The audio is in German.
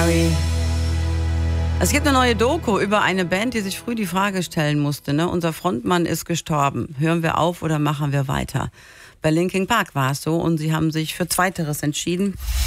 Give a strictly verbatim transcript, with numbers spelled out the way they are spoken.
Mary. Es gibt eine neue Doku über eine Band, die sich früh die Frage stellen musste, ne? Unser Frontmann ist gestorben. Hören wir auf oder machen wir weiter? Bei Linkin Park war es so und sie haben sich für Zweiteres entschieden.